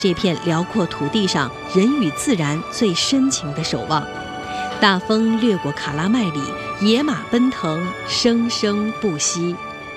这片辽阔土地上人与自然最深情的守望。大风掠过卡拉麦里，野马奔腾，生生不息。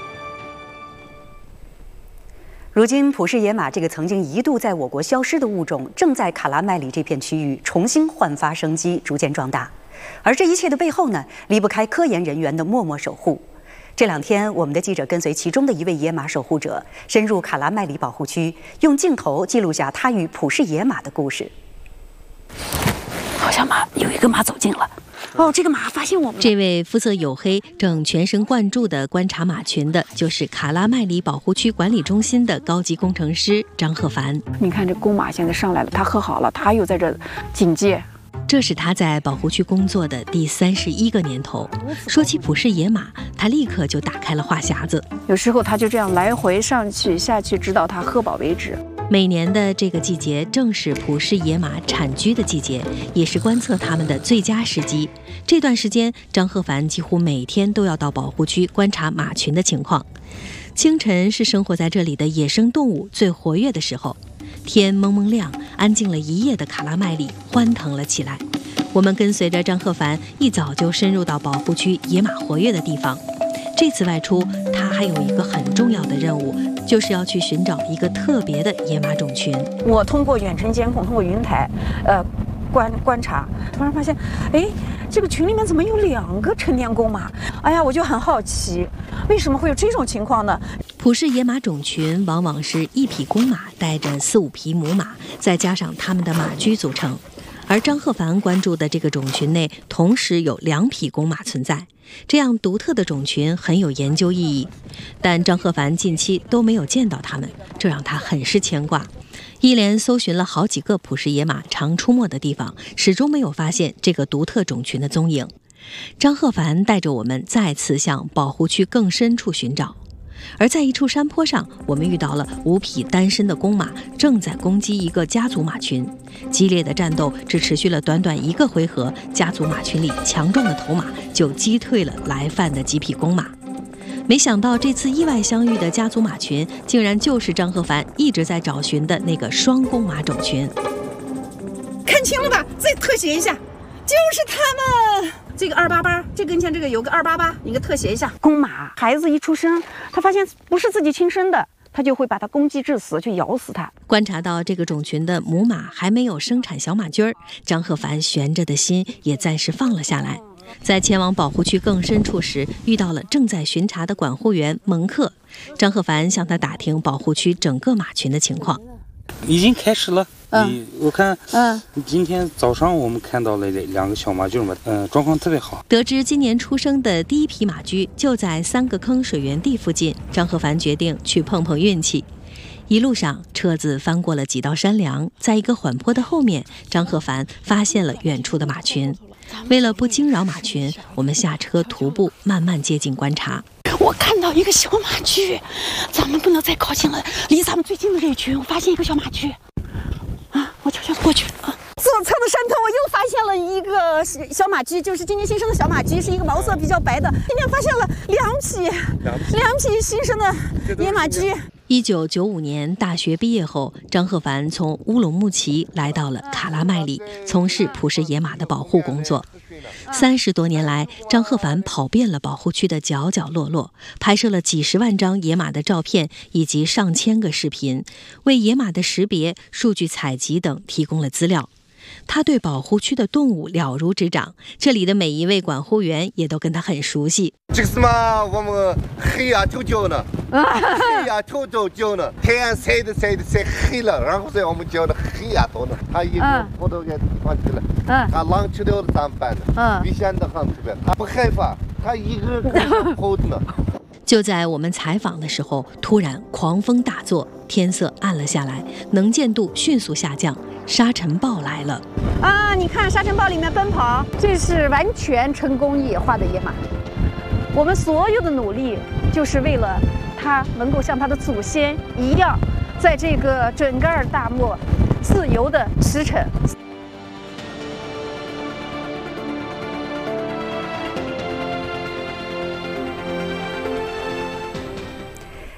如今，普氏野马这个曾经一度在我国消失的物种，正在卡拉麦里这片区域重新焕发生机，逐渐壮大。而这一切的背后呢，离不开科研人员的默默守护。这2天，我们的记者跟随其中的一位野马守护者，深入卡拉麦里保护区，用镜头记录下他与普氏野马的故事。 好像有一个马走近了。哦，这个马发现我们。 这位肤色黝黑、正全神贯注地观察马群的，就是卡拉麦里保护区管理中心的高级工程师张鹤凡。 你看这公马现在上来了，它喝好了，它又在这警戒。 这是他在保护区工作的第31个年头。说起普氏野马，他立刻就打开了话匣子。 有时候他就这样来回上去下去，直到它喝饱为止。 每年的这个季节正是普氏野马产居的季节，也是观测它们的最佳时机。这段时间，张鹤凡几乎每天都要到保护区观察马群的情况。清晨是生活在这里的野生动物最活跃的时候，天蒙蒙亮，安静了一夜的卡拉麦里欢腾了起来。我们跟随着张鹤凡一早就深入到保护区野马活跃的地方。这次外出，他还有一个很重要的任务，就是要去寻找一个特别的野马种群。 我通过远程监控，通过云台，观察，突然发现，哎，这个群里面怎么有2个成年公马？哎呀，我就很好奇，为什么会有这种情况呢？ 普氏野马种群往往是1匹公马带着4、5匹母马，再加上它们的马驹组成。而张鹤凡关注的这个种群内，同时有2匹公马存在。这样独特的种群很有研究意义，但张鹤凡近期都没有见到它们，这让他很是牵挂。一连搜寻了好几个普氏野马常出没的地方，始终没有发现这个独特种群的踪影。张鹤凡带着我们再次向保护区更深处寻找。而在一处山坡上，我们遇到了5匹单身的公马正在攻击一个家族马群。激烈的战斗只持续了短短1个回合，家族马群里强壮的头马就击退了来犯的几匹公马。没想到这次意外相遇的家族马群，竟然就是张鹤凡一直在找寻的那个双公马种群。 看清了吧？再特写一下，就是他们。这个288，这跟前这个有个288，你给特写一下。公马孩子一出生，他发现不是自己亲生的，他就会把它攻击致死，去咬死它。 观察到这个种群的母马还没有生产小马驹儿，张鹤凡悬着的心也暂时放了下来。在前往保护区更深处时，遇到了正在巡查的管护员蒙克。张鹤凡向他打听保护区整个马群的情况。 已经开始了。我看，今天早上我们看到了2个小马驹嘛，状况特别好。 得知今年出生的第1匹马驹就在3个坑水源地附近，张鹤凡决定去碰碰运气。一路上，车子翻过了几道山梁，在一个缓坡的后面，张鹤凡发现了远处的马群。为了不惊扰马群，我们下车徒步慢慢接近观察。 我看到一个小马驹，咱们不能再靠近了，离咱们最近的这一群，我发现一个小马驹。我悄悄过去啊！左侧的山头，我又发现了一个小马驹，就是今年新生的小马驹，是一个毛色比较白的。今天发现了两匹新生的野马驹。 1995年大学毕业后，张鹤凡从乌鲁木齐来到了卡拉麦里，从事普氏野马的保护工作。30多年来，张鹤凡跑遍了保护区的角角落落，拍摄了几十万张野马的照片以及上千个视频，为野马的识别、数据采集等提供了资料。他对保护区的动物了如指掌，这里的每一位管护员也都跟他很熟悉。 这个什么，我们黑呀就叫呢，黑呀就叫呢，太阳晒黑了，然后在我们叫的黑呀头呢，他一个跑到个地方去了，他狼吃掉了咋办呢？危险的很特别，他不害怕，他一个跑的呢。 就在我们采访的时候，突然狂风大作，天色暗了下来，能见度迅速下降，沙尘暴来了啊！你看沙尘暴里面奔跑，这是完全成工业化的野马。我们所有的努力，就是为了它能够像它的祖先一样，在这个准噶尔大漠自由的驰骋。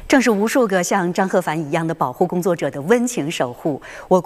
正是无数个像张鹤帆一样的保护工作者的温情守护，我